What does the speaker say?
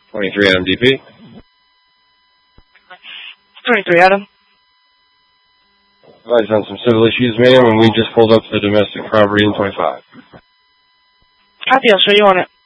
23 Adam DP. 23 Adam. Advise on some civil issues, ma'am, and we just pulled up the domestic property in 25. Copy, I'll show you on it.